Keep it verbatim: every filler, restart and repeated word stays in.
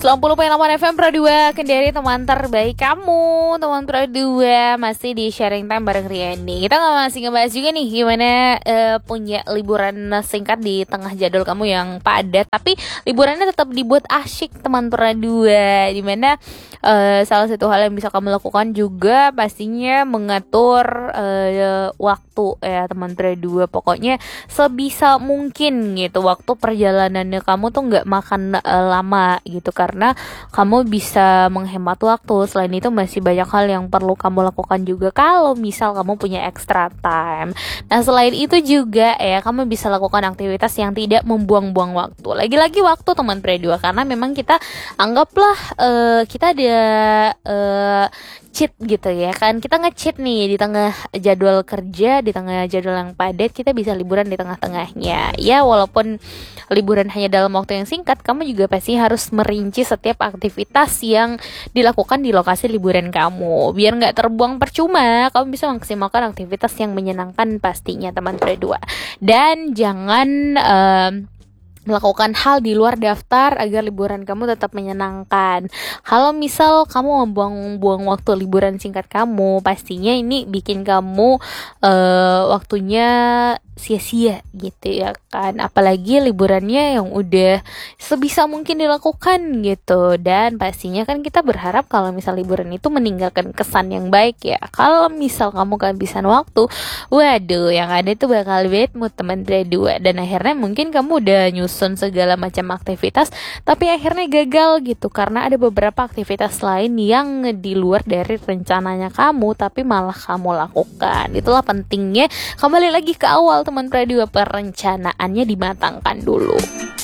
sembilan puluh koma delapan F M Pro dua Kendari, teman terbaik kamu. Teman Pro dua masih di sharing time bareng Riani. Kita nggak masih ngebahas juga nih gimana uh, punya liburan singkat di tengah jadwal kamu yang padat, tapi liburannya tetap dibuat asyik, teman Pro dua. Dimana uh, salah satu hal yang bisa kamu lakukan juga pastinya mengatur uh, waktu ya, teman Pro dua. Pokoknya sebisa mungkin gitu waktu perjalanannya kamu tuh nggak makan uh, lama gitu, karena kamu bisa menghemat waktu. Selain itu masih banyak hal yang perlu kamu lakukan juga kalau misal kamu punya extra time. Nah selain itu juga ya, kamu bisa lakukan aktivitas yang tidak membuang-buang waktu. Lagi-lagi waktu, teman Pre dua, karena memang kita anggaplah uh, kita ada uh, cheat gitu ya kan. Kita nge-cheat nih di tengah jadwal kerja, di tengah jadwal yang padat, kita bisa liburan di tengah-tengahnya. Ya walaupun liburan hanya dalam waktu yang singkat, kamu juga pasti harus merinci setiap aktivitas yang dilakukan di lokasi liburan kamu, biar nggak terbuang percuma. Kamu bisa maksimalkan aktivitas yang menyenangkan pastinya, teman Pre dua. Dan jangan um, melakukan hal di luar daftar agar liburan kamu tetap menyenangkan. Kalau misal kamu membuang-buang waktu liburan singkat kamu, pastinya ini bikin kamu uh, waktunya sia-sia gitu ya kan. Apalagi liburannya yang udah sebisa mungkin dilakukan gitu. Dan pastinya kan kita berharap kalau misal liburan itu meninggalkan kesan yang baik ya. Kalau misal kamu kehabisan waktu, waduh, yang ada itu bakal bad mood, teman Pre dua. Dan akhirnya mungkin kamu udah nyusun segala macam aktivitas, tapi akhirnya gagal gitu, karena ada beberapa aktivitas lain yang di luar dari rencananya kamu, tapi malah kamu lakukan. Itulah pentingnya kembali lagi ke awal, teman Pre dua, perencanaannya dimatangkan dulu.